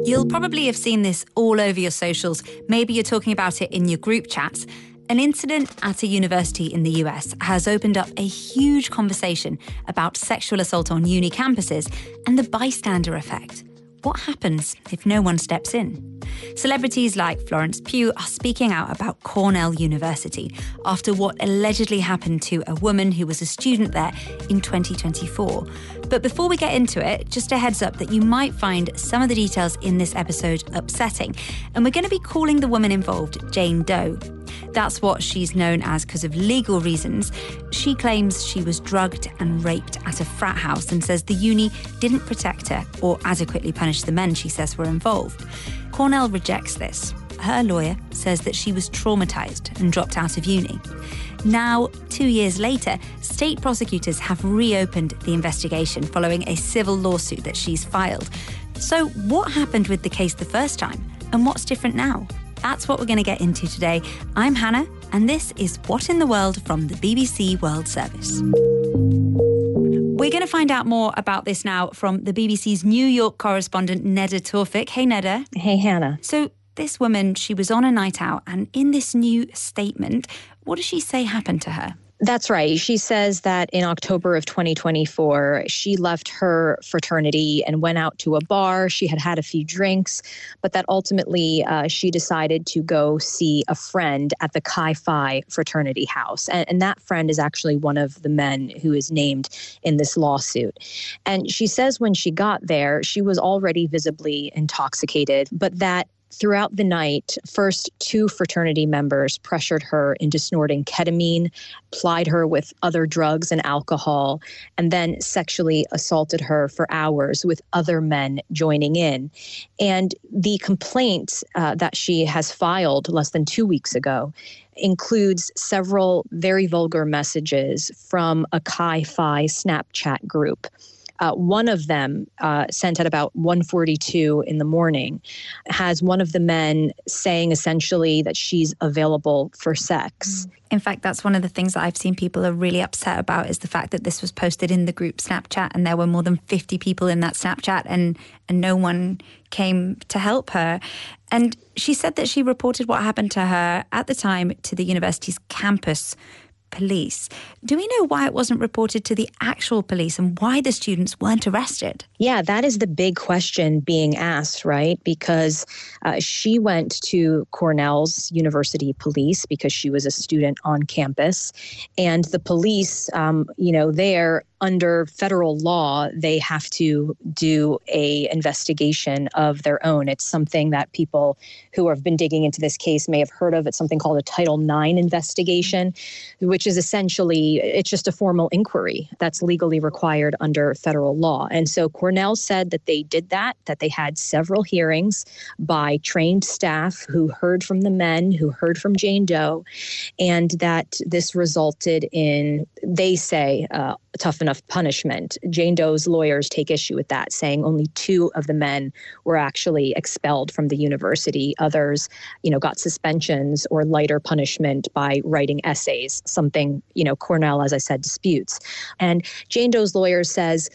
You'll probably have seen this all over your socials. Maybe you're talking about it in your group chats. An incident at a university in the US has opened up a huge conversation about sexual assault on uni campuses and the bystander effect. What happens if no one steps in? Celebrities like Florence Pugh are speaking out about Cornell University after what allegedly happened to a woman who was a student there in 2024. But before we get into it, just a heads up that you might find some of the details in this episode upsetting. And we're going to be calling the woman involved Jane Doe. That's what she's known as because of legal reasons. She claims she was drugged and raped at a frat house and says the uni didn't protect her or adequately punish the men she says were involved. Cornell rejects this. Her lawyer says that she was traumatized and dropped out of uni. Now, 2 years later, state prosecutors have reopened the investigation following a civil lawsuit that she's filed. So what happened with the case the first time? And what's different now? That's what we're going to get into today. I'm Hannah, and this is What in the World from the BBC World Service. We're going to find out more about this now from the BBC's New York correspondent, Neda Tawfik. Hey, Neda. Hey, Hannah. So this woman, she was on a night out, and in this new statement, what does she say happened to her? That's right. She says that in October of 2024, she left her fraternity and went out to a bar. She had had a few drinks, but that ultimately she decided to go see a friend at the Chi Phi fraternity house. And that friend is actually one of the men who is named in this lawsuit. And she says when she got there, she was already visibly intoxicated, but that throughout the night, first two fraternity members pressured her into snorting ketamine, plied her with other drugs and alcohol, and then sexually assaulted her for hours with other men joining in. And the complaint that she has filed less than 2 weeks ago includes several very vulgar messages from a Chi Phi Snapchat group. One of them, sent at about 1:42 in the morning, has one of the men saying essentially that she's available for sex. In fact, that's one of the things that I've seen people are really upset about is the fact that this was posted in the group Snapchat and there were more than 50 people in that Snapchat and no one came to help her. And she said that she reported what happened to her at the time to the university's campus police. Do we know why it wasn't reported to the actual police and why the students weren't arrested? Yeah, that is the big question being asked, right? Because she went to Cornell's University Police because she was a student on campus. And the police, there under federal law, they have to do a investigation of their own. It's something that people who have been digging into this case may have heard of. It's something called a Title IX investigation, which is essentially, it's just a formal inquiry that's legally required under federal law. And so Cornell said that they did that they had several hearings by trained staff who heard from the men, who heard from Jane Doe, and that this resulted in, they say, tough enough punishment. Jane Doe's lawyers take issue with that, saying only two of the men were actually expelled from the university. Others, got suspensions or lighter punishment by writing essays, something, Cornell, as I said, disputes. And Jane Doe's lawyer says,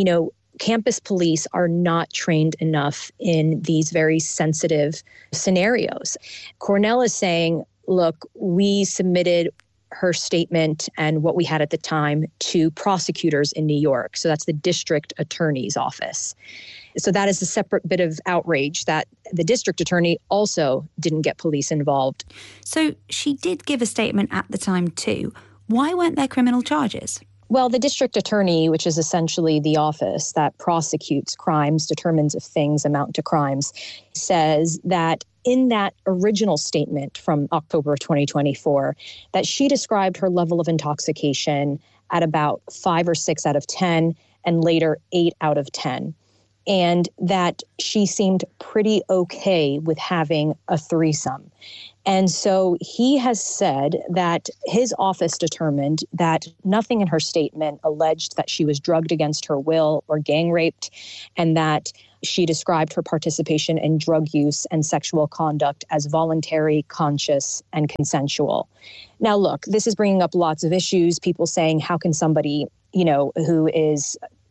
campus police are not trained enough in these very sensitive scenarios. Cornell is saying, look, we submitted her statement and what we had at the time to prosecutors in New York. So that's the district attorney's office. So that is a separate bit of outrage that the district attorney also didn't get police involved. So she did give a statement at the time too. Why weren't there criminal charges? Well, the district attorney, which is essentially the office that prosecutes crimes, determines if things amount to crimes, says that in that original statement from October of 2024, that she described her level of intoxication at about 5 or 6 out of 10 and later 8 out of 10. And that she seemed pretty okay with having a threesome. And so he has said that his office determined that nothing in her statement alleged that she was drugged against her will or gang raped, and that she described her participation in drug use and sexual conduct as voluntary, conscious, and consensual. Now, look, this is bringing up lots of issues. People saying, how can somebody, who is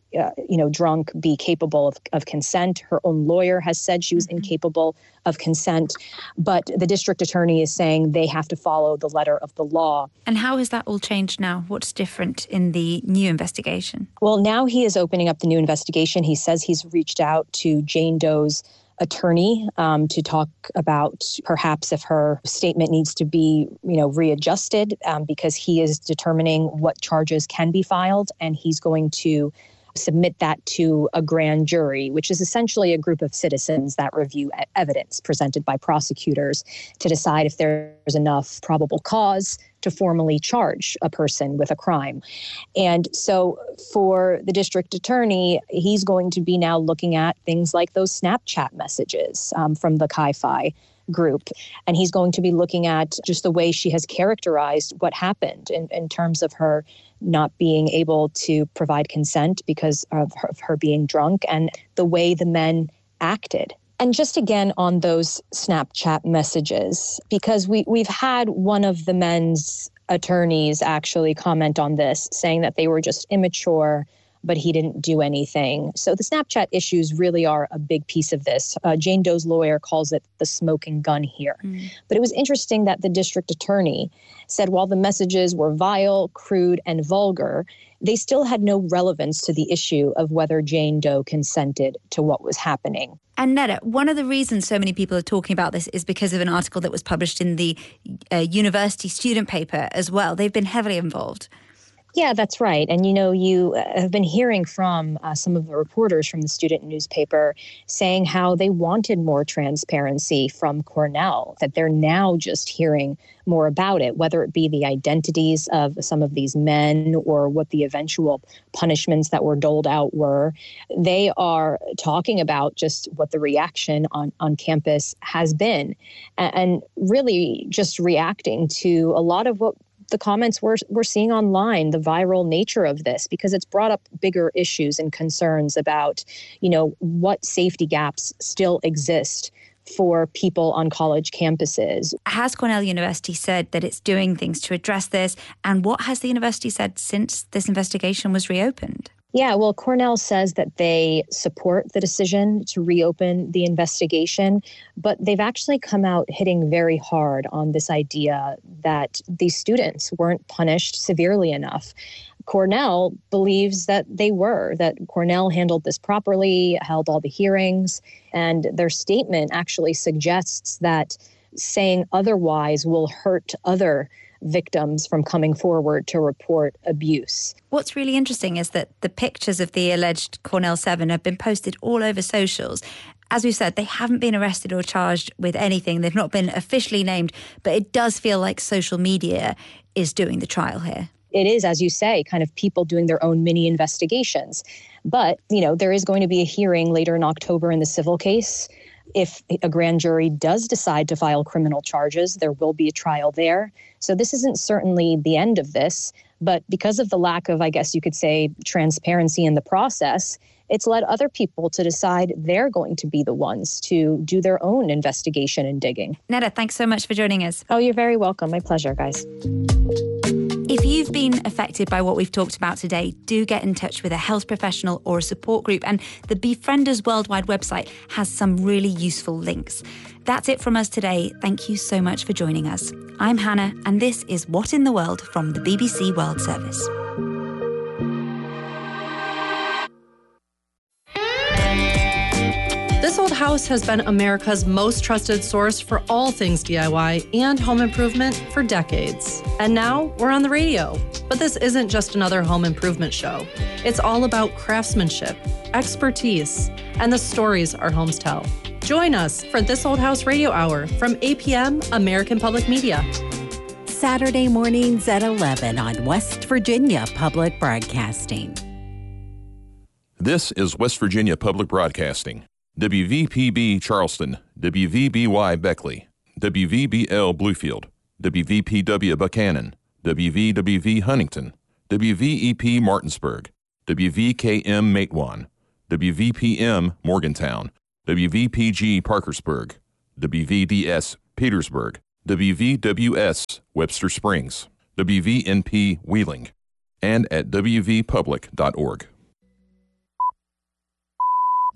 drunk, be capable of consent. Her own lawyer has said she was incapable of consent. But the district attorney is saying they have to follow the letter of the law. And how has that all changed now? What's different in the new investigation? Well, now he is opening up the new investigation. He says he's reached out to Jane Doe's attorney to talk about perhaps if her statement needs to be, readjusted because he is determining what charges can be filed, and he's going to submit that to a grand jury, which is essentially a group of citizens that review evidence presented by prosecutors to decide if there's enough probable cause to formally charge a person with a crime. And so for the district attorney, he's going to be now looking at things like those Snapchat messages from the Chi-Phi group. And he's going to be looking at just the way she has characterized what happened in terms of her not being able to provide consent because of her being drunk and the way the men acted. And just again on those Snapchat messages, because we've had one of the men's attorneys actually comment on this, saying that they were just immature, but he didn't do anything. So the Snapchat issues really are a big piece of this. Jane Doe's lawyer calls it the smoking gun here. But it was interesting that the district attorney said while the messages were vile, crude, and vulgar, they still had no relevance to the issue of whether Jane Doe consented to what was happening. And Neda, one of the reasons so many people are talking about this is because of an article that was published in the university student paper as well. They've been heavily involved. Yeah, that's right. And, you have been hearing from some of the reporters from the student newspaper saying how they wanted more transparency from Cornell, that they're now just hearing more about it, whether it be the identities of some of these men or what the eventual punishments that were doled out were. They are talking about just what the reaction on campus has been and really just reacting to a lot of what the comments we're seeing online, the viral nature of this, because it's brought up bigger issues and concerns about, what safety gaps still exist for people on college campuses. Has Cornell University said that it's doing things to address this? And what has the university said since this investigation was reopened? Yeah, well, Cornell says that they support the decision to reopen the investigation, but they've actually come out hitting very hard on this idea that these students weren't punished severely enough. Cornell believes that they were, that Cornell handled this properly, held all the hearings, and their statement actually suggests that saying otherwise will hurt other victims from coming forward to report abuse. What's really interesting is that the pictures of the alleged Cornell 7 have been posted all over socials. As we've said, they haven't been arrested or charged with anything. They've not been officially named, but it does feel like social media is doing the trial here. It is, as you say, kind of people doing their own mini investigations. But, there is going to be a hearing later in October in the civil case. If a grand jury does decide to file criminal charges, there will be a trial there. So this isn't certainly the end of this, but because of the lack of, I guess you could say, transparency in the process, it's led other people to decide they're going to be the ones to do their own investigation and digging. Neda, thanks so much for joining us. Oh, you're very welcome. My pleasure, guys. If you've been affected by what we've talked about today, do get in touch with a health professional or a support group. And the Befrienders Worldwide website has some really useful links. That's it from us today. Thank you so much for joining us. I'm Hannah, and this is What in the World from the BBC World Service. This Old House has been America's most trusted source for all things DIY and home improvement for decades. And now we're on the radio. But this isn't just another home improvement show. It's all about craftsmanship, expertise, and the stories our homes tell. Join us for This Old House Radio Hour from 8 p.m. American Public Media. Saturday mornings at 11 on West Virginia Public Broadcasting. This is West Virginia Public Broadcasting. WVPB Charleston, WVBY Beckley, WVBL Bluefield, WVPW Buchanan, WVWV Huntington, WVEP Martinsburg, WVKM Matewan, WVPM Morgantown, WVPG Parkersburg, WVDS Petersburg, WVWS Webster Springs, WVNP Wheeling, and at wvpublic.org.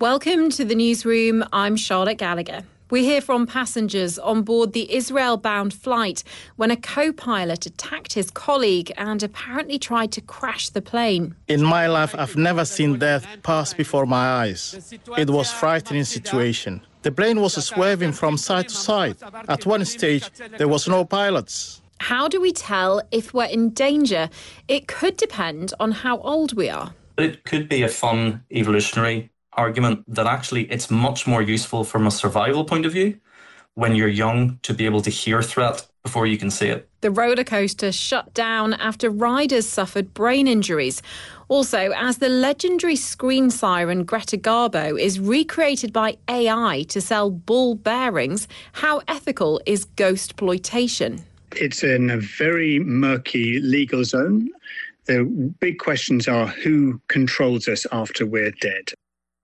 Welcome to the newsroom. I'm Charlotte Gallagher. We hear from passengers on board the Israel-bound flight when a co-pilot attacked his colleague and apparently tried to crash the plane. In my life, I've never seen death pass before my eyes. It was a frightening situation. The plane was swerving from side to side. At one stage, there was no pilots. How do we tell if we're in danger? It could depend on how old we are. It could be a fun evolutionary argument that actually it's much more useful from a survival point of view when you're young to be able to hear threat before you can see it. The roller coaster shut down after riders suffered brain injuries. Also, as the legendary screen siren Greta Garbo is recreated by AI to sell ball bearings, how ethical is ghostploitation? It's in a very murky legal zone. The big questions are who controls us after we're dead.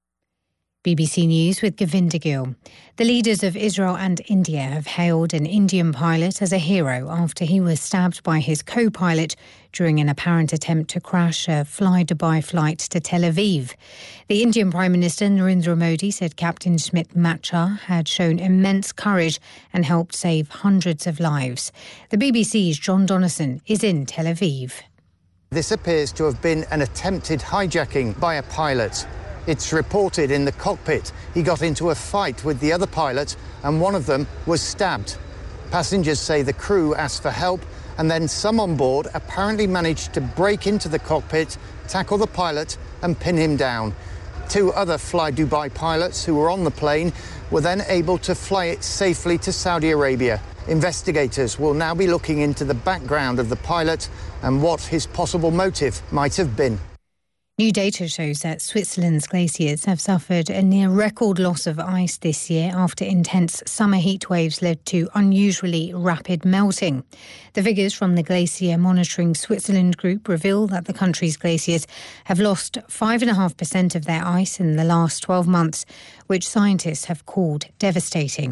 BBC News with Govinda Gill. The leaders of Israel and India have hailed an Indian pilot as a hero after he was stabbed by his co-pilot during an apparent attempt to crash a Fly Dubai flight to Tel Aviv. The Indian Prime Minister Narendra Modi said Captain Smit Machar had shown immense courage and helped save hundreds of lives. The BBC's John Donnison is in Tel Aviv. This appears to have been an attempted hijacking by a pilot. It's reported in the cockpit he got into a fight with the other pilot and one of them was stabbed. Passengers say the crew asked for help and then some on board apparently managed to break into the cockpit, tackle the pilot and pin him down. Two other Fly Dubai pilots who were on the plane were then able to fly it safely to Saudi Arabia. Investigators will now be looking into the background of the pilot and what his possible motive might have been. New data shows that Switzerland's glaciers have suffered a near-record loss of ice this year after intense summer heat waves led to unusually rapid melting. The figures from the Glacier Monitoring Switzerland group reveal that the country's glaciers have lost 5.5% of their ice in the last 12 months, which scientists have called devastating.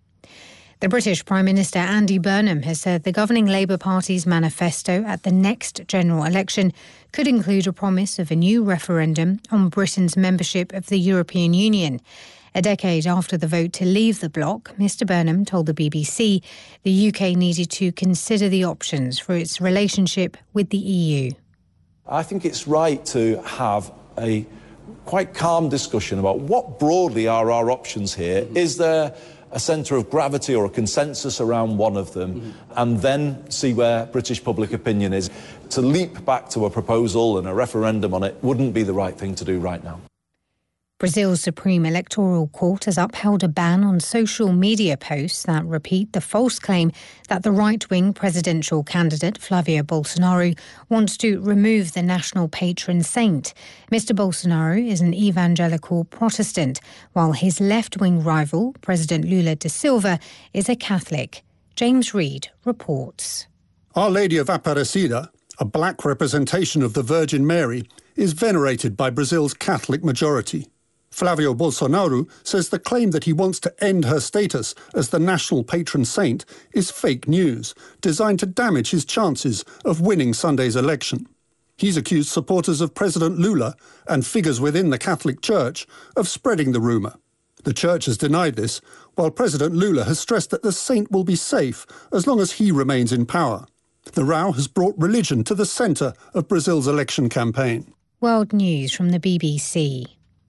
The British Prime Minister Andy Burnham has said the governing Labour Party's manifesto at the next general election could include a promise of a new referendum on Britain's membership of the European Union. A decade after the vote to leave the bloc, Mr Burnham told the BBC the UK needed to consider the options for its relationship with the EU. I think it's right to have a quite calm discussion about what broadly are our options here. Is there a centre of gravity or a consensus around one of them, and then see where British public opinion is. To leap back to a proposal and a referendum on it wouldn't be the right thing to do right now. Brazil's Supreme Electoral Court has upheld a ban on social media posts that repeat the false claim that the right-wing presidential candidate, Flavio Bolsonaro, wants to remove the national patron saint. Mr Bolsonaro is an evangelical Protestant, while his left-wing rival, President Lula da Silva, is a Catholic. James Reid reports. Our Lady of Aparecida, a black representation of the Virgin Mary, is venerated by Brazil's Catholic majority. Flavio Bolsonaro says the claim that he wants to end her status as the national patron saint is fake news, designed to damage his chances of winning Sunday's election. He's accused supporters of President Lula and figures within the Catholic Church of spreading the rumour. The Church has denied this, while President Lula has stressed that the saint will be safe as long as he remains in power. The row has brought religion to the centre of Brazil's election campaign. World News from the BBC.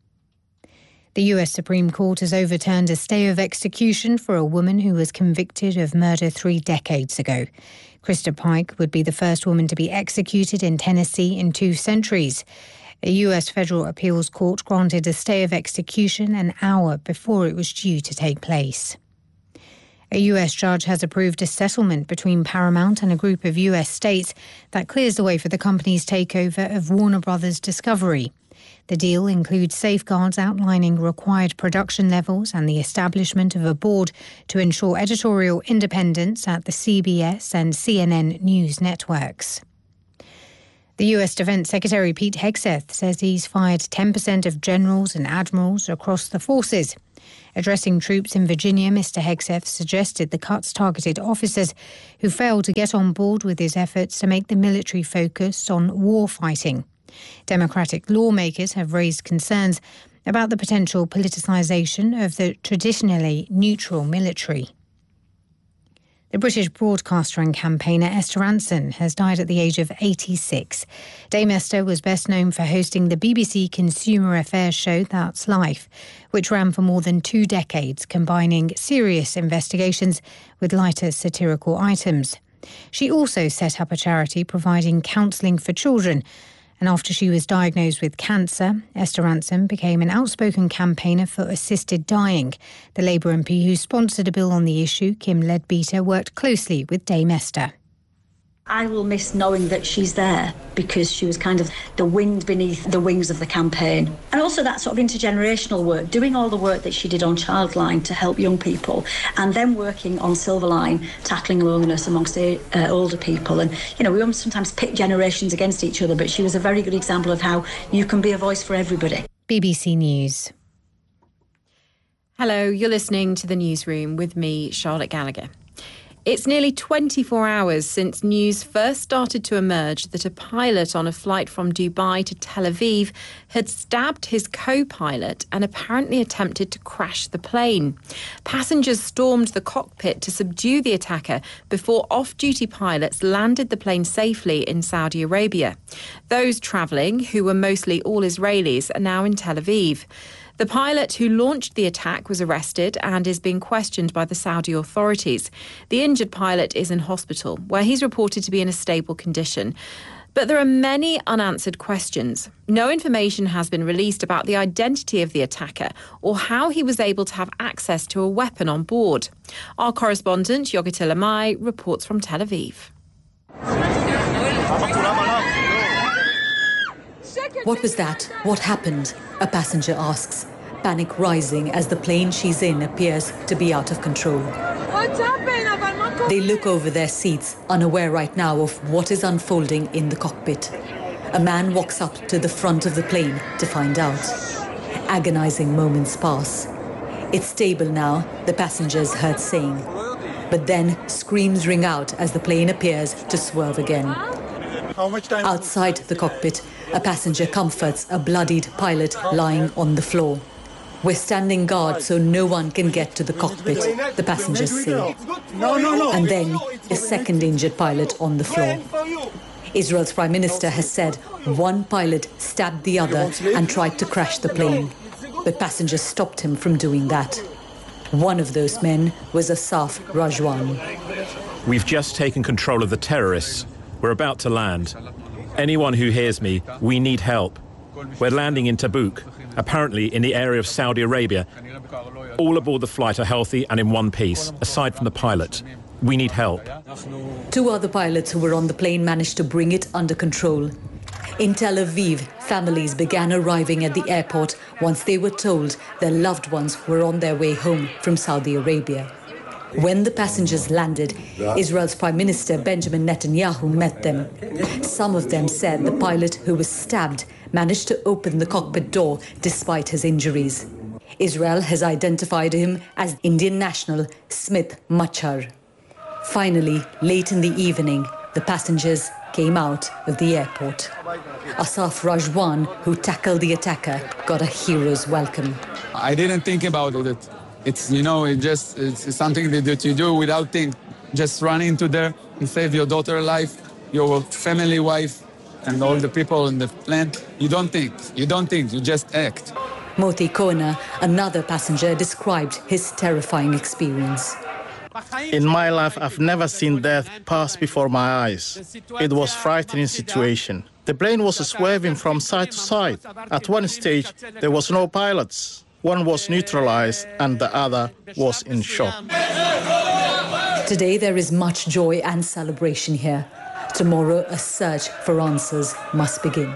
The US Supreme Court has overturned a stay of execution for a woman who was convicted of murder 3 decades ago. Krista Pike would be the first woman to be executed in Tennessee in 2 centuries. A US federal appeals court granted a stay of execution an hour before it was due to take place. A US judge has approved a settlement between Paramount and a group of US states that clears the way for the company's takeover of Warner Brothers Discovery. The deal includes safeguards outlining required production levels and the establishment of a board to ensure editorial independence at the CBS and CNN news networks. The US Defense Secretary Pete Hegseth says he's fired 10% of generals and admirals across the forces. Addressing troops in Virginia, Mr Hegseth suggested the cuts targeted officers who failed to get on board with his efforts to make the military focus on war fighting. Democratic lawmakers have raised concerns about the potential politicisation of the traditionally neutral military. The British broadcaster and campaigner Esther Rantzen has died at the age of 86. Dame Esther was best known for hosting the BBC consumer affairs show That's Life, which ran for more than 2 decades, combining serious investigations with lighter satirical items. She also set up a charity providing counselling for children. And after she was diagnosed with cancer, Esther Rantzen became an outspoken campaigner for assisted dying. The Labour MP who sponsored a bill on the issue, Kim Leadbeater, worked closely with Dame Esther. I will miss knowing that she's there because she was kind of the wind beneath the wings of the campaign. And also that sort of intergenerational work, doing all the work that she did on Childline to help young people and then working on Silverline, tackling loneliness amongst older people. And, you know, we sometimes pit generations against each other, but she was a very good example of how you can be a voice for everybody. BBC News. Hello, you're listening to The Newsroom with me, Charlotte Gallagher. It's nearly 24 hours since news first started to emerge that a pilot on a flight from Dubai to Tel Aviv had stabbed his co-pilot and apparently attempted to crash the plane. Passengers stormed the cockpit to subdue the attacker before off-duty pilots landed the plane safely in Saudi Arabia. Those travelling, who were mostly all Israelis, are now in Tel Aviv. The pilot who launched the attack was arrested and is being questioned by the Saudi authorities. The injured pilot is in hospital, where he's reported to be in a stable condition. But there are many unanswered questions. No information has been released about the identity of the attacker or how he was able to have access to a weapon on board. Our correspondent, Yogita Lamai, reports from Tel Aviv. What was that? What happened? A passenger asks, panic rising as the plane she's in appears to be out of control. What's happened? They look over their seats, unaware right now of what is unfolding in the cockpit. A man walks up to the front of the plane to find out. Agonizing moments pass. It's stable now, the passengers heard saying. But then screams ring out as the plane appears to swerve again. Outside the cockpit, a passenger comforts a bloodied pilot lying on the floor. We're standing guard so no one can get to the cockpit, the passengers say. And then a second injured pilot on the floor. Israel's Prime Minister has said one pilot stabbed the other and tried to crash the plane. But passengers stopped him from doing that. One of those men was Asaf Rajwan. We've just taken control of the terrorists. We're about to land. Anyone who hears me, we need help. We're landing in Tabuk, apparently in the area of Saudi Arabia. All aboard the flight are healthy and in one piece, aside from the pilot. We need help. 2 other pilots who were on the plane managed to bring it under control. In Tel Aviv, families began arriving at the airport once they were told their loved ones were on their way home from Saudi Arabia. When the passengers landed, Israel's Prime Minister Benjamin Netanyahu met them. Some of them said the pilot who was stabbed managed to open the cockpit door despite his injuries. Israel has identified him as Indian national Smith Machar. Finally, late in the evening, the passengers came out of the airport. Asaf Rajwan, who tackled the attacker, got a hero's welcome. I didn't think about it. It's, it's something that you do without thinking. Just run into there and save your daughter's life, your family wife, and all the people in the plane. You don't think, you just act. Moti Kona, another passenger, described his terrifying experience. In my life, I've never seen death pass before my eyes. It was a frightening situation. The plane was swerving from side to side. At one stage, there was no pilots. One was neutralized and the other was in shock. Today there is much joy and celebration here. Tomorrow a search for answers must begin.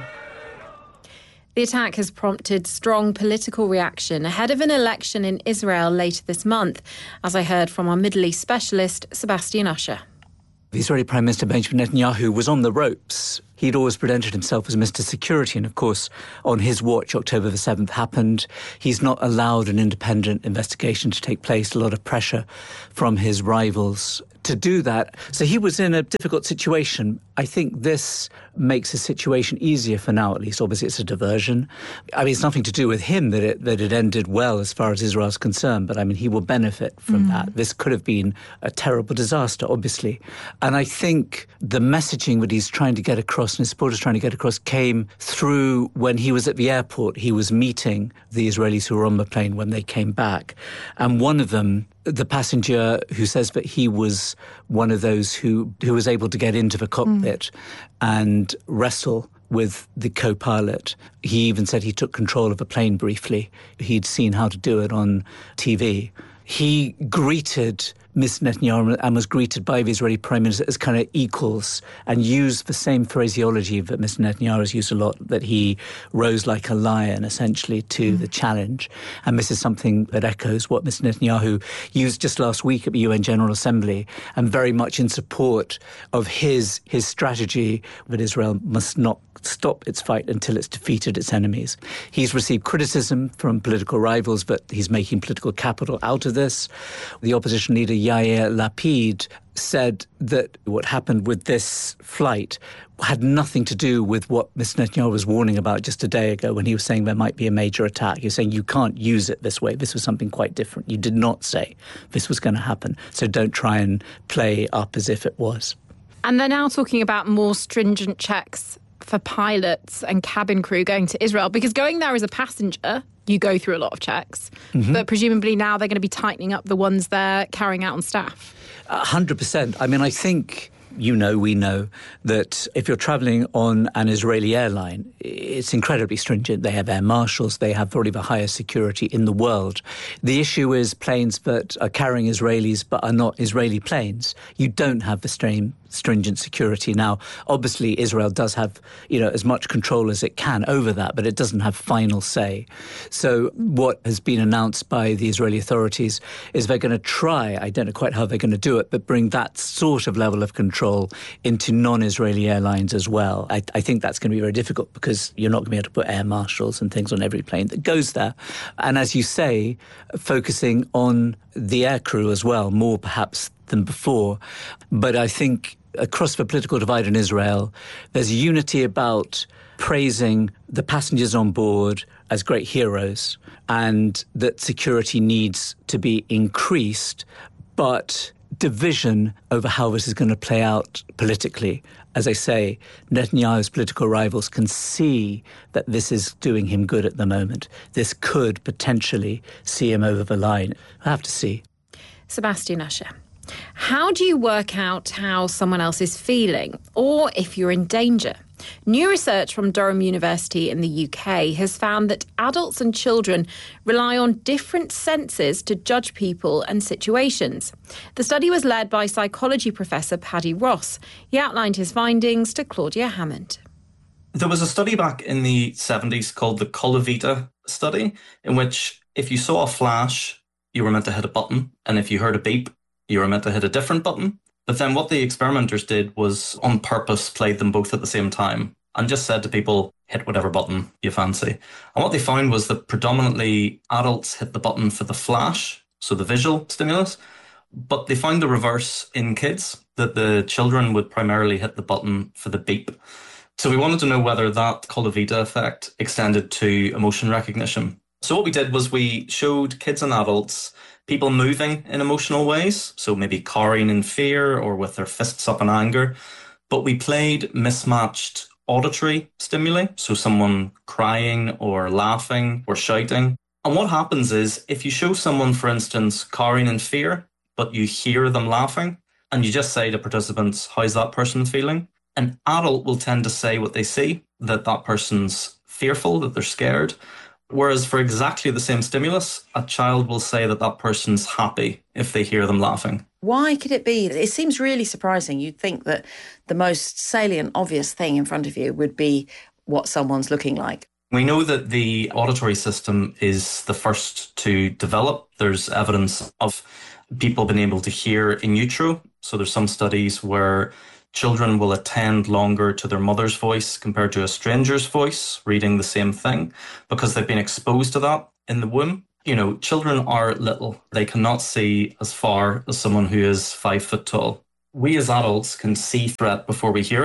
The attack has prompted strong political reaction ahead of an election in Israel later this month, as I heard from our Middle East specialist, Sebastian Usher. The Israeli Prime Minister Benjamin Netanyahu was on the ropes. He'd always presented himself as Mr. Security, and of course, on his watch, October the 7th happened. He's not allowed an independent investigation to take place, a lot of pressure from his rivals to do that. So he was in a difficult situation. I think this makes the situation easier for now, at least. Obviously, it's a diversion. I mean, it's nothing to do with him that it ended well as far as Israel's concerned, but I mean, he will benefit from that. This could have been a terrible disaster, obviously. And I think the messaging that he's trying to get across and his supporters trying to get across came through when he was at the airport. He was meeting the Israelis who were on the plane when they came back. And one of them, the passenger who says that he was one of those who was able to get into the cockpit and wrestle with the co-pilot. He even said he took control of the plane briefly. He'd seen how to do it on TV. He greeted Ms. Netanyahu and was greeted by the Israeli Prime Minister as kind of equals and used the same phraseology that Mr. Netanyahu has used a lot, that he rose like a lion, essentially, to the challenge. And this is something that echoes what Mr. Netanyahu used just last week at the UN General Assembly, and very much in support of his strategy that Israel must not stop its fight until it's defeated its enemies. He's received criticism from political rivals, but he's making political capital out of this. The opposition leader Yair Lapid said that what happened with this flight had nothing to do with what Mr. Netanyahu was warning about just a day ago when he was saying there might be a major attack. He was saying you can't use it this way. This was something quite different. You did not say this was going to happen. So don't try and play up as if it was. And they're now talking about more stringent checks for pilots and cabin crew going to Israel, because going there as a passenger, you go through a lot of checks. But presumably now they're going to be tightening up the ones they're carrying out on staff. 100%. I mean, I think we know that if you're travelling on an Israeli airline, it's incredibly stringent. They have air marshals. They have probably the highest security in the world. The issue is planes that are carrying Israelis but are not Israeli planes. You don't have the same stringent security. Now, obviously, Israel does have, as much control as it can over that, but it doesn't have final say. So what has been announced by the Israeli authorities is they're going to try, I don't know quite how they're going to do it, but bring that sort of level of control into non-Israeli airlines as well. I think that's going to be very difficult because you're not going to be able to put air marshals and things on every plane that goes there. And as you say, focusing on the air crew as well, more perhaps than before. But I think across the political divide in Israel, there's unity about praising the passengers on board as great heroes and that security needs to be increased, but division over how this is going to play out politically. As I say, Netanyahu's political rivals can see that this is doing him good at the moment. This could potentially see him over the line. I have to see. Sebastian Usher, how do you work out how someone else is feeling or if you're in danger? New research from Durham University in the UK has found that adults and children rely on different senses to judge people and situations. The study was led by psychology professor Paddy Ross. He outlined his findings to Claudia Hammond. There was a study back in the 70s called the Colavita study, in which if you saw a flash, you were meant to hit a button, and if you heard a beep, you were meant to hit a different button. But then what the experimenters did was on purpose played them both at the same time and just said to people, hit whatever button you fancy. And what they found was that predominantly adults hit the button for the flash, so the visual stimulus, but they found the reverse in kids, that the children would primarily hit the button for the beep. So we wanted to know whether that Colavita effect extended to emotion recognition. So what we did was we showed kids and adults people moving in emotional ways, so maybe cowering in fear or with their fists up in anger. But we played mismatched auditory stimuli, so someone crying or laughing or shouting. And what happens is if you show someone, for instance, cowering in fear, but you hear them laughing, and you just say to participants, how's that person feeling? An adult will tend to say what they see, that that person's fearful, that they're scared. Whereas for exactly the same stimulus, a child will say that that person's happy if they hear them laughing. Why could it be? It seems really surprising. You'd think that the most salient, obvious thing in front of you would be what someone's looking like. We know that the auditory system is the first to develop. There's evidence of people being able to hear in utero. So there's some studies where children will attend longer to their mother's voice compared to a stranger's voice, reading the same thing, because they've been exposed to that in the womb. Children are little. They cannot see as far as someone who is 5 foot tall. We as adults can see threat before we hear it.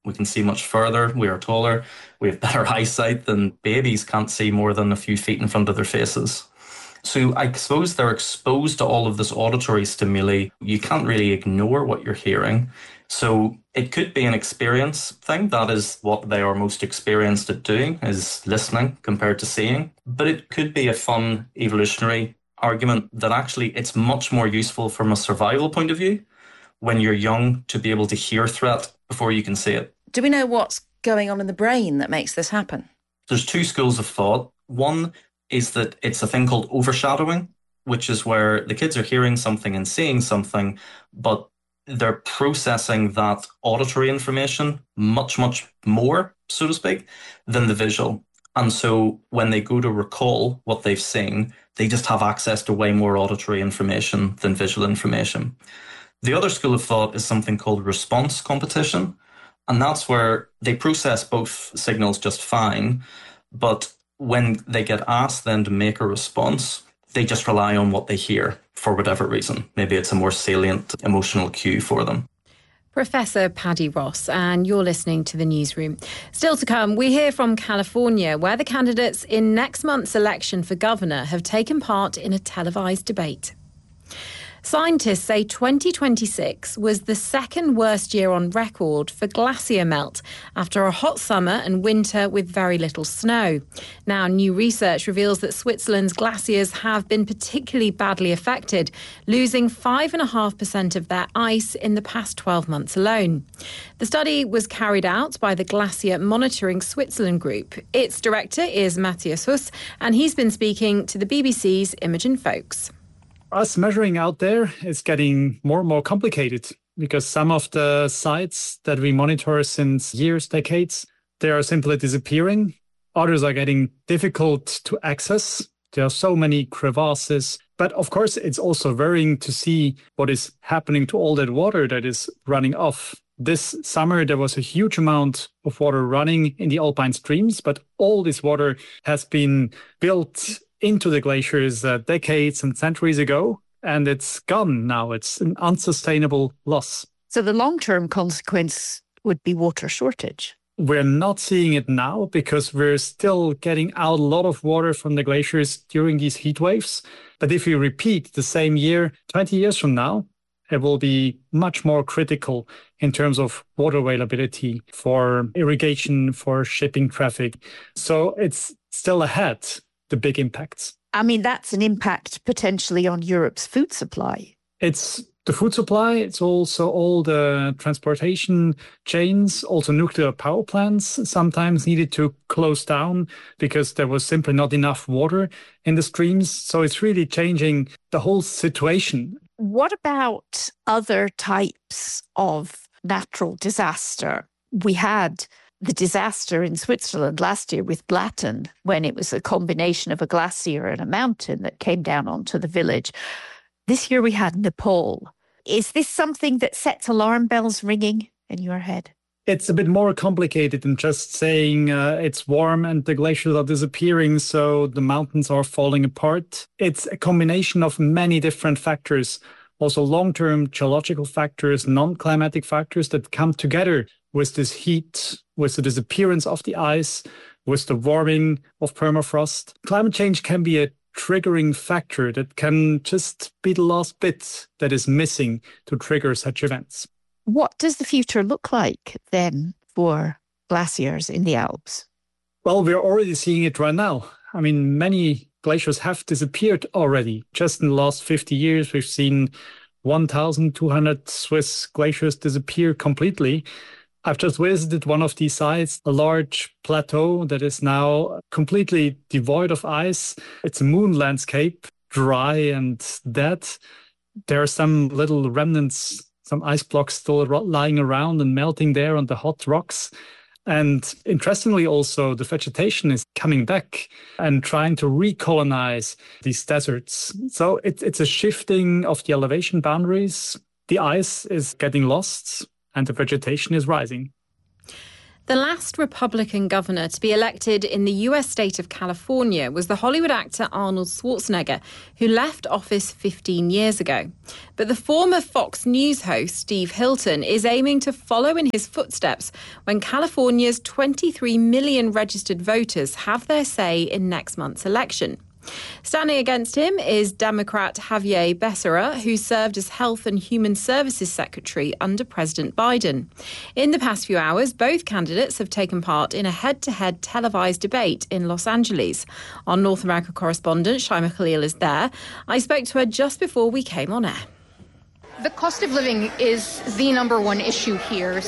We can see much further. We are taller. We have better eyesight than babies can't see more than a few feet in front of their faces. So I suppose they're exposed to all of this auditory stimuli. You can't really ignore what you're hearing. So it could be an experience thing. That is what they are most experienced at doing, is listening compared to seeing. But it could be a fun evolutionary argument that actually it's much more useful from a survival point of view when you're young to be able to hear threat before you can see it. Do we know what's going on in the brain that makes this happen? There's two schools of thought. One is that it's a thing called overshadowing, which is where the kids are hearing something and seeing something, but they're processing that auditory information much, much more, so to speak, than the visual. And so when they go to recall what they've seen, they just have access to way more auditory information than visual information. The other school of thought is something called response competition. And that's where they process both signals just fine, but when they get asked then to make a response, they just rely on what they hear for whatever reason. Maybe it's a more salient emotional cue for them. Professor Paddy Ross, and you're listening to The Newsroom. Still to come, we hear from California, where the candidates in next month's election for governor have taken part in a televised debate. Scientists say 2026 was the second worst year on record for glacier melt after a hot summer and winter with very little snow. Now, new research reveals that Switzerland's glaciers have been particularly badly affected, losing 5.5% of their ice in the past 12 months alone. The study was carried out by the Glacier Monitoring Switzerland Group. Its director is Matthias Huss, and he's been speaking to the BBC's Imogen Foulkes. Us measuring out there is getting more and more complicated because some of the sites that we monitor since years, decades, they are simply disappearing. Others are getting difficult to access. There are so many crevasses. But of course, it's also worrying to see what is happening to all that water that is running off. This summer, there was a huge amount of water running in the alpine streams, but all this water has been built into the glaciers decades and centuries ago, and it's gone now. It's an unsustainable loss. So the long-term consequence would be water shortage. We're not seeing it now because we're still getting out a lot of water from the glaciers during these heat waves. But if we repeat the same year, 20 years from now, it will be much more critical in terms of water availability for irrigation, for shipping traffic. So it's still ahead, the big impacts. I mean, that's an impact potentially on Europe's food supply. It's the food supply. It's also all the transportation chains, also nuclear power plants sometimes needed to close down because there was simply not enough water in the streams. So it's really changing the whole situation. What about other types of natural disaster? We had the disaster in Switzerland last year with Blatten, when it was a combination of a glacier and a mountain that came down onto the village. This year we had Nepal. Is this something that sets alarm bells ringing in your head? It's a bit more complicated than just saying it's warm and the glaciers are disappearing, so the mountains are falling apart. It's a combination of many different factors, also long-term geological factors, non-climatic factors that come together with this heat, with the disappearance of the ice, with the warming of permafrost. Climate change can be a triggering factor that can just be the last bit that is missing to trigger such events. What does the future look like then for glaciers in the Alps? Well, we're already seeing it right now. I mean, many glaciers have disappeared already. Just in the last 50 years, we've seen 1,200 Swiss glaciers disappear completely. I've just visited one of these sites, a large plateau that is now completely devoid of ice. It's a moon landscape, dry and dead. There are some little remnants, some ice blocks still lying around and melting there on the hot rocks. And interestingly also, the vegetation is coming back and trying to recolonize these deserts. So it's a shifting of the elevation boundaries. The ice is getting lost and the vegetation is rising. The last Republican governor to be elected in the US state of California was the Hollywood actor Arnold Schwarzenegger, who left office 15 years ago. But the former Fox News host Steve Hilton is aiming to follow in his footsteps when California's 23 million registered voters have their say in next month's election. Standing against him is Democrat Javier Becerra, who served as Health and Human Services Secretary under President Biden. In the past few hours, both candidates have taken part in a head-to-head televised debate in Los Angeles. Our North America correspondent, Shaima Khalil, is there. I spoke to her just before we came on air. The cost of living is the number one issue here.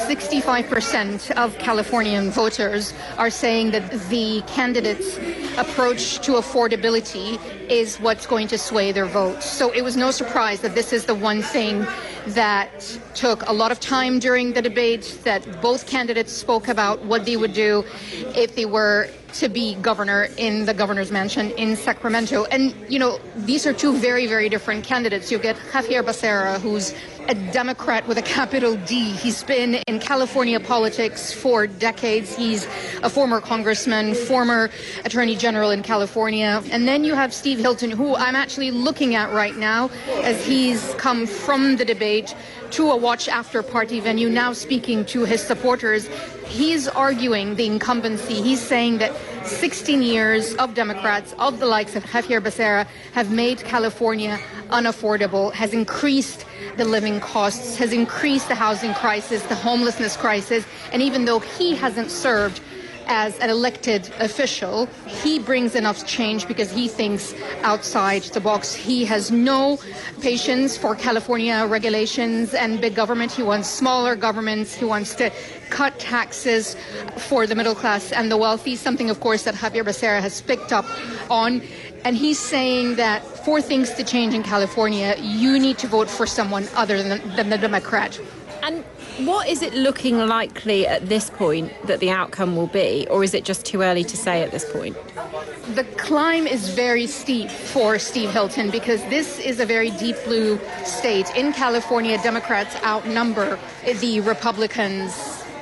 65% of Californian voters are saying that the candidate's approach to affordability is what's going to sway their votes. So it was no surprise that this is the one thing that took a lot of time during the debate, that both candidates spoke about what they would do if they were to be governor in the governor's mansion in Sacramento. And, you know, these are two very, very different candidates. You get Javier Becerra, who's a Democrat with a capital D. He's been in California politics for decades. He's a former congressman, former attorney general in California. And then you have Steve Hilton, who I'm actually looking at right now as he's come from the debate to a watch after party venue, now speaking to his supporters. He's arguing the incumbency. He's saying that 16 years of Democrats, of the likes of Javier Becerra, have made California unaffordable, has increased the living costs, has increased the housing crisis, the homelessness crisis. And even though he hasn't served as an elected official, he brings enough change because he thinks outside the box. He has no patience for California regulations and big government. He wants smaller governments. He wants to cut taxes for the middle class and the wealthy, something, of course, that Javier Becerra has picked up on. And he's saying that for things to change in California, you need to vote for someone other than the Democrat. And what is it looking likely at this point that the outcome will be, or is it just too early to say at this point? The climb is very steep for Steve Hilton because this is a very deep blue state. In California, Democrats outnumber the Republicans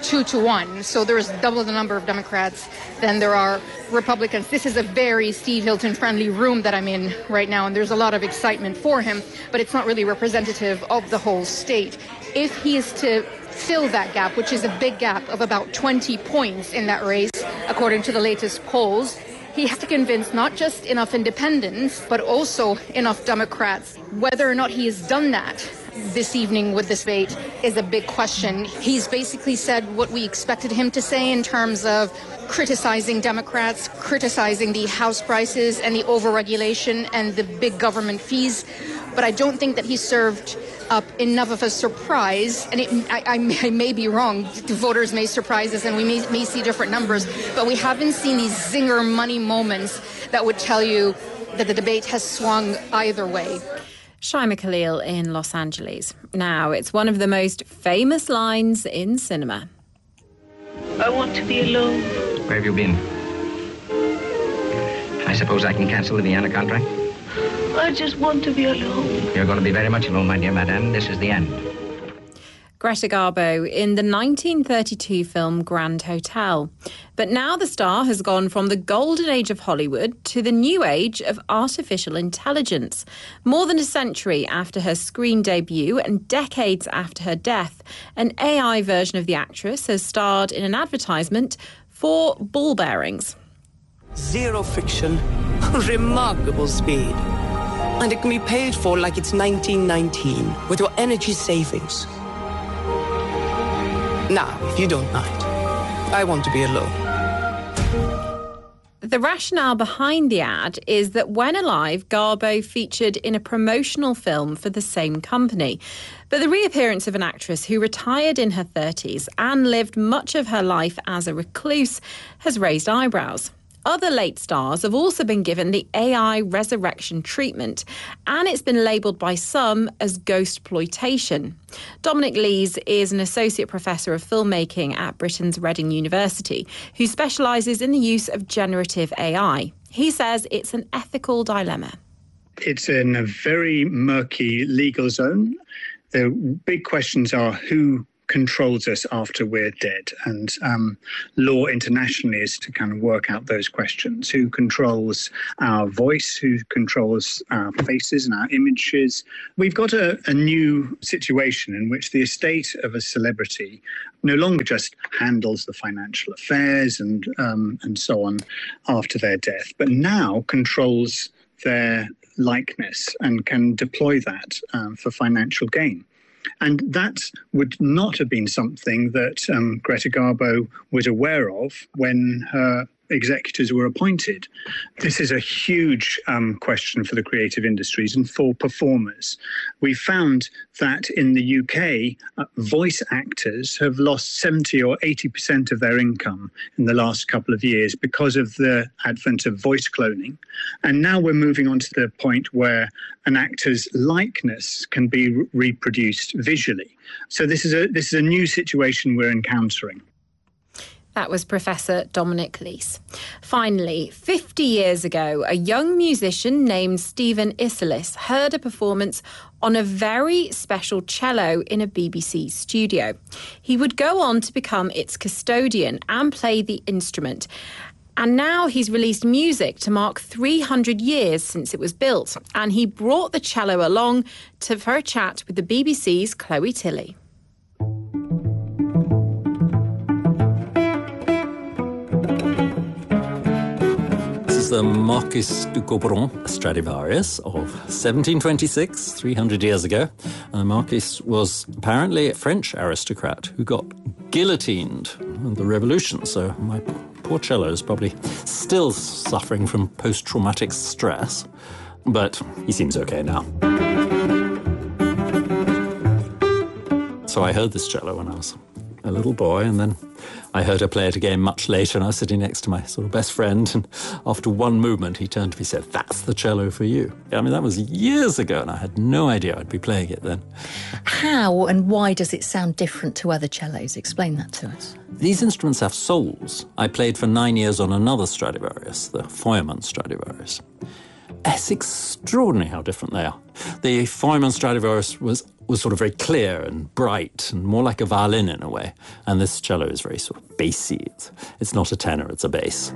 2-1. So there's double the number of Democrats than there are Republicans. This is a very Steve Hilton friendly room that I'm in right now, and there's a lot of excitement for him, but it's not really representative of the whole state. If he is to fill that gap, which is a big gap of about 20 points in that race, according to the latest polls, he has to convince not just enough independents, but also enough Democrats. Whether or not he has done that this evening with this debate is a big question. He's basically said what we expected him to say in terms of criticizing Democrats, criticizing the house prices and the overregulation and the big government fees. But I don't think that he served up enough of a surprise, and I may be wrong. The voters may surprise us and we may see different numbers, but we haven't seen these zinger money moments that would tell you that the debate has swung either way. Shaima Khalil in Los Angeles. Now, it's one of the most famous lines in cinema. I want to be alone. Where have you been? I suppose I can cancel the Vienna contract? I just want to be alone. You're going to be very much alone, my dear madame. This is the end. Greta Garbo in the 1932 film Grand Hotel. But now the star has gone from the golden age of Hollywood to the new age of artificial intelligence. More than a century after her screen debut and decades after her death, an AI version of the actress has starred in an advertisement for ball bearings. Zero friction, remarkable speed. And it can be paid for like it's 1919 with your energy savings. Now, if you don't mind, I want to be alone. The rationale behind the ad is that when alive, Garbo featured in a promotional film for the same company. But the reappearance of an actress who retired in her 30s and lived much of her life as a recluse has raised eyebrows. Other late stars have also been given the AI resurrection treatment, and it's been labelled by some as ghostploitation. Dominic Lees is an associate professor of filmmaking at Britain's Reading University, who specialises in the use of generative AI. He says it's an ethical dilemma. It's in a very murky legal zone. The big questions are who controls us after we're dead. And law internationally is to kind of work out those questions. Who controls our voice? Who controls our faces and our images? We've got a new situation in which the estate of a celebrity no longer just handles the financial affairs and so on after their death, but now controls their likeness and can deploy that for financial gain. And that would not have been something that Greta Garbo was aware of when her executors were appointed. This is a huge question for the creative industries and for performers. We found that in the UK, voice actors have lost 70 or 80% of their income in the last couple of years because of the advent of voice cloning. And now we're moving on to the point where an actor's likeness can be reproduced visually. So this is a new situation we're encountering. That was Professor Dominic Leese. Finally, 50 years ago, a young musician named Stephen Isserlis heard a performance on a very special cello in a BBC studio. He would go on to become its custodian and play the instrument. And now he's released music to mark 300 years since it was built. And he brought the cello along for a chat with the BBC's Chloe Tilley. The Marquis de Quiberon Stradivarius of 1726, 300 years ago. The Marquis was apparently a French aristocrat who got guillotined in the Revolution, so my poor cello is probably still suffering from post-traumatic stress, but he seems okay now. So I heard this cello when I was a little boy, and then I heard her play it again much later, and I was sitting next to my sort of best friend, and after one movement he turned to me and said, "That's the cello for you." I mean, that was years ago, and I had no idea I'd be playing it then. How and why does it sound different to other cellos? Explain that to us. These instruments have souls. I played for 9 years on another Stradivarius, the Feuermann Stradivarius. It's extraordinary how different they are. The Feuermann Stradivarius was sort of very clear and bright and more like a violin in a way. And this cello is very sort of bassy. It's not a tenor, it's a bass.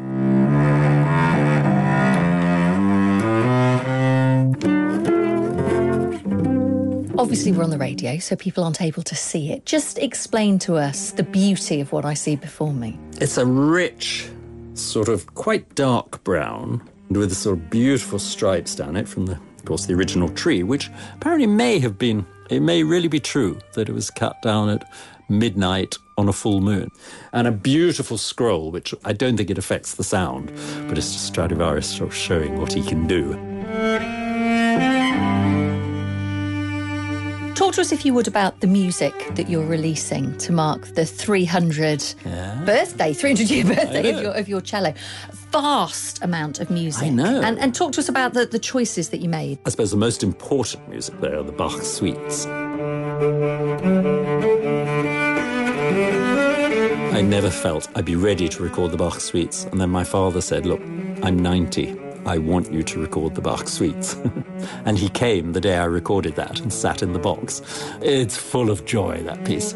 Obviously, we're on the radio, so people aren't able to see it. Just explain to us the beauty of what I see before me. It's a rich, sort of quite dark brown, with the sort of beautiful stripes down it from, of course, the original tree, which apparently it may really be true that it was cut down at midnight on a full moon. And a beautiful scroll, which I don't think it affects the sound, but it's just Stradivarius sort of showing what he can do. Talk to us, if you would, about the music that you're releasing to mark the 300-year birthday of your cello. Vast amount of music. I know. And talk to us about the choices that you made. I suppose the most important music there are the Bach suites. I never felt I'd be ready to record the Bach suites. And then my father said, "Look, I'm 90. I want you to record the Bach suites." And he came the day I recorded that and sat in the box. It's full of joy, that piece.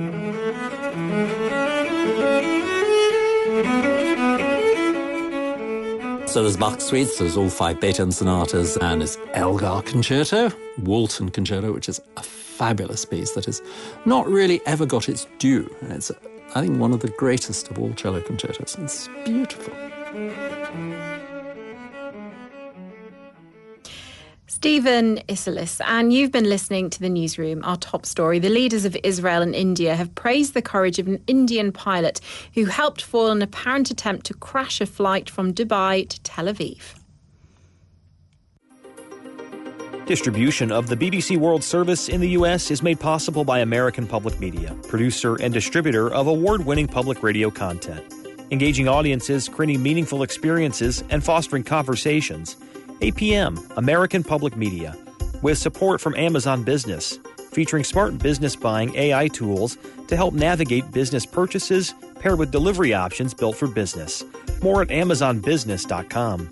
So there's Bach suites, there's all 5 Beethoven sonatas, and there's Elgar Concerto, Walton Concerto, which is a fabulous piece that has not really ever got its due. It's, I think, one of the greatest of all cello concertos. It's beautiful. Stephen Isserlis, and you've been listening to The Newsroom. Our top story: the leaders of Israel and India have praised the courage of an Indian pilot who helped foil an apparent attempt to crash a flight from Dubai to Tel Aviv. Distribution of the BBC World Service in the U.S. is made possible by American Public Media, producer and distributor of award-winning public radio content. Engaging audiences, creating meaningful experiences, and fostering conversations. APM, American Public Media, with support from Amazon Business, featuring smart business buying AI tools to help navigate business purchases paired with delivery options built for business. More at amazonbusiness.com.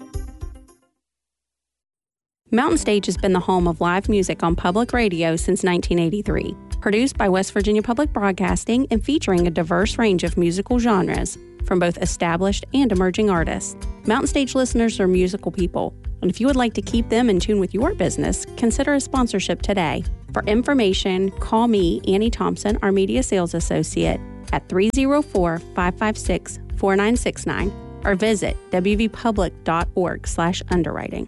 Mountain Stage has been the home of live music on public radio since 1983. Produced by West Virginia Public Broadcasting and featuring a diverse range of musical genres from both established and emerging artists. Mountain Stage listeners are musical people, and if you would like to keep them in tune with your business, consider a sponsorship today. For information, call me, Annie Thompson, our Media Sales Associate, at 304-556-4969 or visit wvpublic.org/underwriting.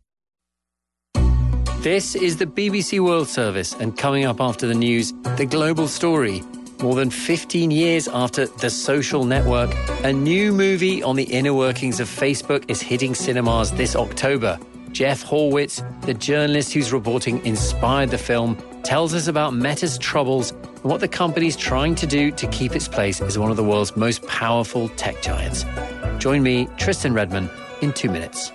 This is the BBC World Service, and coming up after the news, the global story. More than 15 years after The Social Network, a new movie on the inner workings of Facebook is hitting cinemas this October. Jeff Horwitz, the journalist whose reporting inspired the film, tells us about Meta's troubles and what the company's trying to do to keep its place as one of the world's most powerful tech giants. Join me, Tristan Redman, in 2 minutes.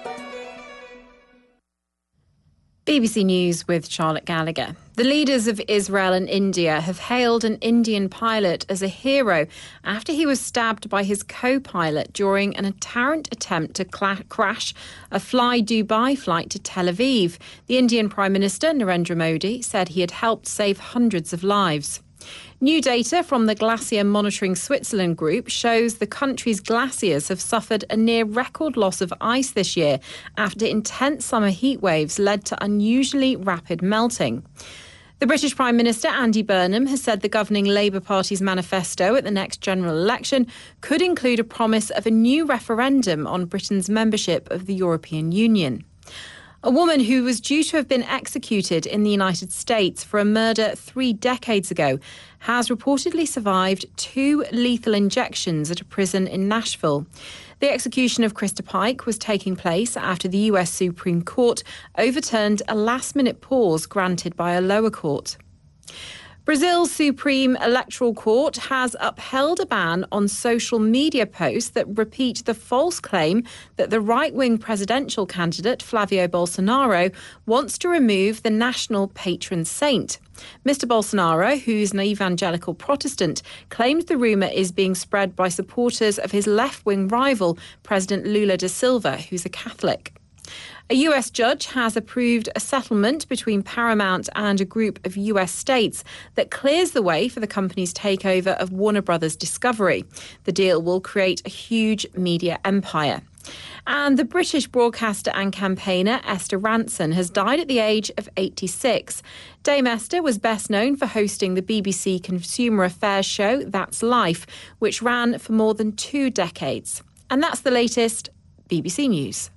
BBC News with Charlotte Gallagher. The leaders of Israel and India have hailed an Indian pilot as a hero after he was stabbed by his co-pilot during an apparent attempt to crash a Fly Dubai flight to Tel Aviv. The Indian Prime Minister, Narendra Modi, said he had helped save hundreds of lives. New data from the Glacier Monitoring Switzerland group shows the country's glaciers have suffered a near record loss of ice this year after intense summer heat waves led to unusually rapid melting. The British Prime Minister, Andy Burnham, has said the governing Labour Party's manifesto at the next general election could include a promise of a new referendum on Britain's membership of the European Union. A woman who was due to have been executed in the United States for a murder 3 decades ago has reportedly survived 2 lethal injections at a prison in Nashville. The execution of Krista Pike was taking place after the US Supreme Court overturned a last-minute pause granted by a lower court. Brazil's Supreme Electoral Court has upheld a ban on social media posts that repeat the false claim that the right-wing presidential candidate, Flavio Bolsonaro, wants to remove the national patron saint. Mr. Bolsonaro, who's an evangelical Protestant, claims the rumour is being spread by supporters of his left-wing rival, President Lula da Silva, who's a Catholic. A US judge has approved a settlement between Paramount and a group of US states that clears the way for the company's takeover of Warner Brothers Discovery. The deal will create a huge media empire. And the British broadcaster and campaigner Esther Rantzen has died at the age of 86. Dame Esther was best known for hosting the BBC consumer affairs show That's Life, which ran for more than 2 decades. And that's the latest BBC News.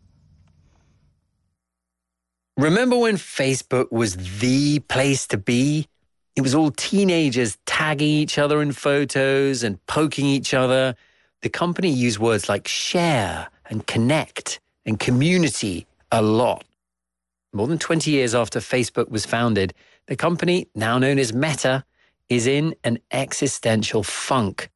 Remember when Facebook was the place to be? It was all teenagers tagging each other in photos and poking each other. The company used words like share and connect and community a lot. More than 20 years after Facebook was founded, the company, now known as Meta, is in an existential funk.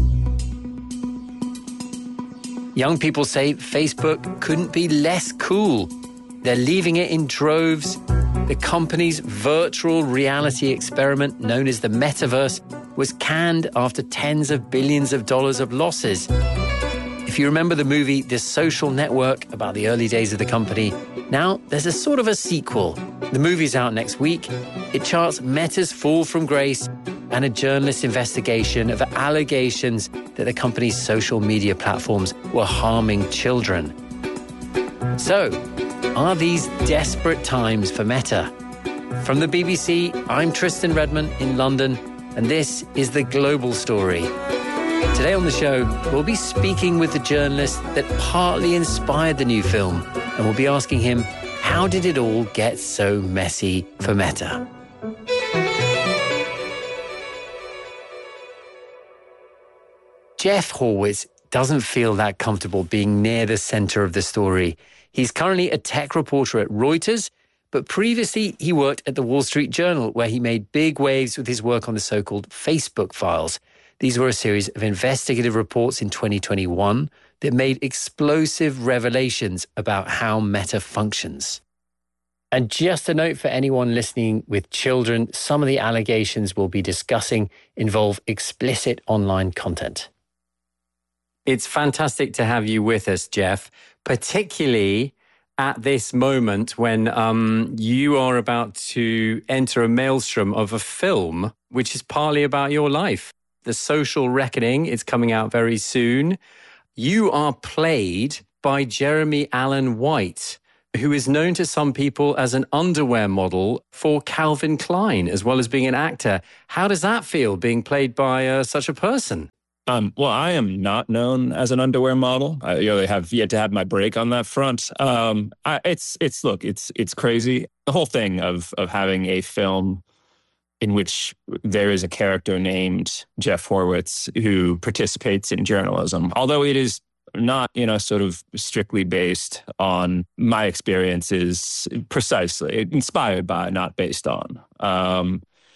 Young people say Facebook couldn't be less cool. They're leaving it in droves. The company's virtual reality experiment, known as the Metaverse, was canned after tens of billions of dollars of losses. If you remember the movie The Social Network, about the early days of the company, now there's a sort of a sequel. The movie's out next week. It charts Meta's fall from grace and a journalist's investigation of allegations that the company's social media platforms were harming children. So, are these desperate times for Meta? From the BBC, I'm Tristan Redman in London, and this is The Global Story. Today on the show, we'll be speaking with the journalist that partly inspired the new film, and we'll be asking him, how did it all get so messy for Meta? Jeff Horwitz doesn't feel that comfortable being near the center of the story. He's currently a tech reporter at Reuters, but previously he worked at the Wall Street Journal, where he made big waves with his work on the so-called Facebook files. These were a series of investigative reports in 2021 that made explosive revelations about how Meta functions. And just a note for anyone listening with children, some of the allegations we'll be discussing involve explicit online content. It's fantastic to have you with us, Jeff, particularly at this moment when you are about to enter a maelstrom of a film which is partly about your life. The Social Reckoning is coming out very soon. You are played by Jeremy Allen White, who is known to some people as an underwear model for Calvin Klein, as well as being an actor. How does that feel, being played by such a person? Well, I am not known as an underwear model. I really have yet to have my break on that front. It's crazy. The whole thing of having a film in which there is a character named Jeff Horwitz who participates in journalism, although it is not, sort of strictly based on my experiences precisely, inspired by, not based on,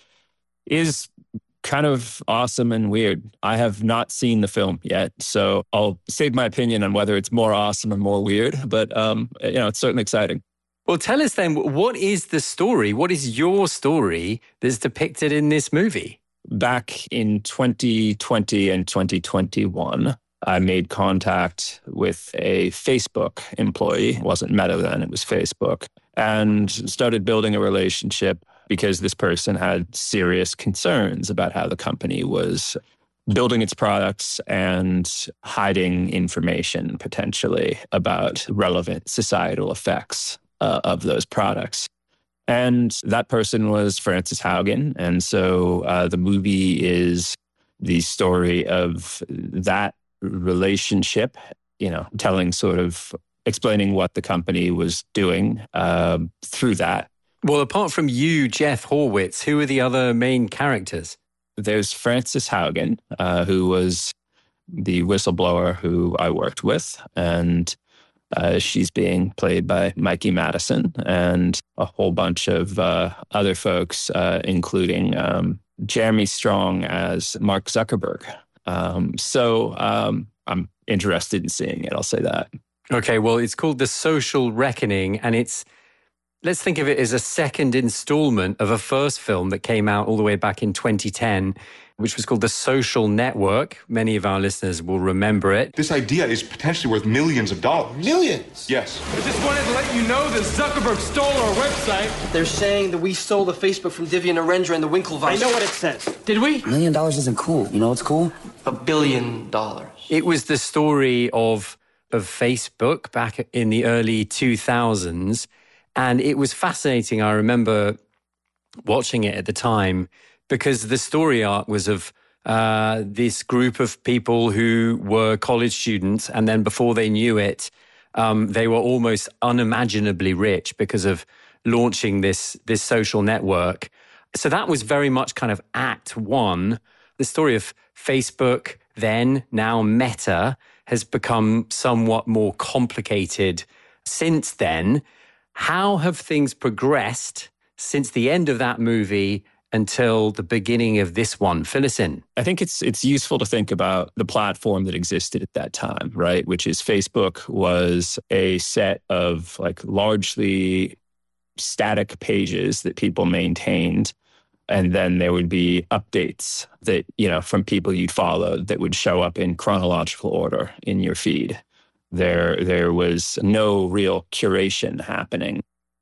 is kind of awesome and weird. I have not seen the film yet, so I'll save my opinion on whether it's more awesome or more weird, but, it's certainly exciting. Well, tell us then, what is the story? What is your story that's depicted in this movie? Back in 2020 and 2021, I made contact with a Facebook employee. It wasn't Meta then, it was Facebook, and started building a relationship because this person had serious concerns about how the company was building its products and hiding information potentially about relevant societal effects of those products. And that person was Frances Haugen. And so the movie is the story of that relationship, telling explaining what the company was doing through that. Well, apart from you, Jeff Horwitz, who are the other main characters? There's Frances Haugen, who was the whistleblower who I worked with, and she's being played by Mikey Madison and a whole bunch of other folks, including Jeremy Strong as Mark Zuckerberg. So I'm interested in seeing it, I'll say that. Okay, well, it's called The Social Reckoning, and let's think of it as a second installment of a first film that came out all the way back in 2010, which was called The Social Network. Many of our listeners will remember it. This idea is potentially worth millions of dollars. Millions? Yes. I just wanted to let you know that Zuckerberg stole our website. They're saying that we stole the Facebook from Divya Narendra and the Winklevoss. I know what it says. Did we? $1 million isn't cool. You know what's cool? $1 billion. It was the story of Facebook back in the early 2000s. And it was fascinating. I remember watching it at the time because the story arc was of this group of people who were college students. And then before they knew it, they were almost unimaginably rich because of launching this social network. So that was very much kind of act one. The story of Facebook, then now Meta, has become somewhat more complicated since then. How have things progressed since the end of that movie until the beginning of this one? Fill us in. I think it's useful to think about the platform that existed at that time, right? Which is Facebook was a set of largely static pages that people maintained. And then there would be updates that, from people you'd follow that would show up in chronological order in your feed. There was no real curation happening.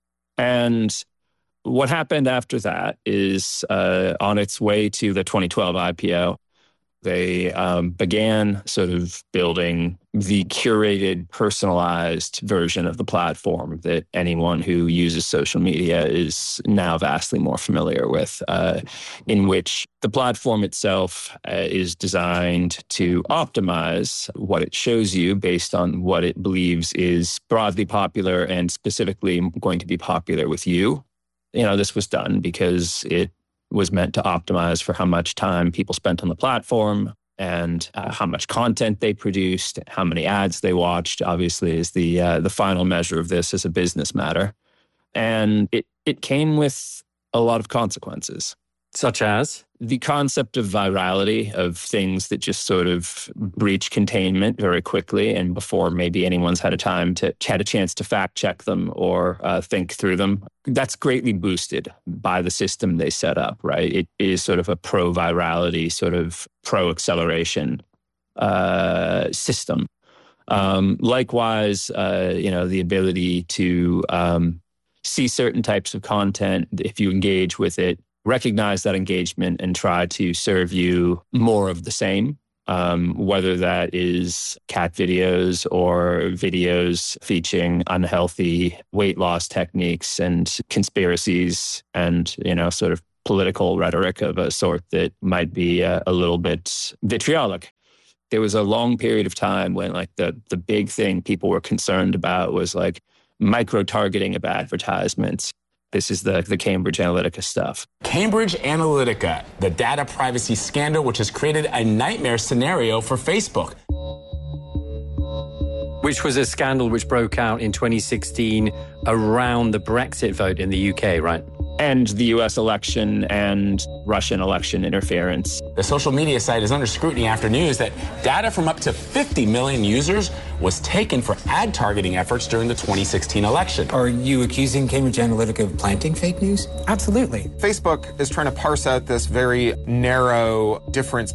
And what happened after that is on its way to the 2012 IPO, they began sort of building the curated, personalized version of the platform that anyone who uses social media is now vastly more familiar with, in which the platform itself is designed to optimize what it shows you based on what it believes is broadly popular and specifically going to be popular with you. This was done because it was meant to optimize for how much time people spent on the platform and how much content they produced, how many ads they watched, obviously, is the final measure of this as a business matter. And it came with a lot of consequences. Such as? The concept of virality, of things that just sort of breach containment very quickly and before maybe anyone's had a chance to fact check them or think through them. That's greatly boosted by the system they set up, right? It is sort of a pro-virality, sort of pro-acceleration system. Likewise, the ability to see certain types of content, if you engage with it, recognize that engagement and try to serve you more of the same, whether that is cat videos or videos featuring unhealthy weight loss techniques and conspiracies and, sort of political rhetoric of a sort that might be a little bit vitriolic. There was a long period of time when the big thing people were concerned about was micro-targeting of advertisements. This is the Cambridge Analytica stuff. Cambridge Analytica, the data privacy scandal, which has created a nightmare scenario for Facebook. Which was a scandal which broke out in 2016 around the Brexit vote in the UK, right? And the US election and Russian election interference. The social media site is under scrutiny after news that data from up to 50 million users was taken for ad targeting efforts during the 2016 election. Are you accusing Cambridge Analytica of planting fake news? Absolutely. Facebook is trying to parse out this very narrow difference